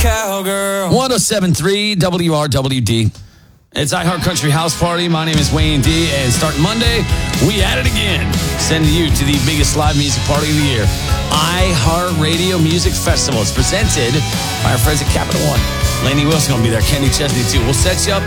cowgirl. 107.3 WRWD. It's iHeart Country House Party. My name is Wayne D. And starting Monday, we at it again. Sending you to the biggest live music party of the year. iHeart Radio Music Festival. It's presented by our friends at Capital One. Lainey Wilson going to be there. Kenny Chesney, too. We'll set you up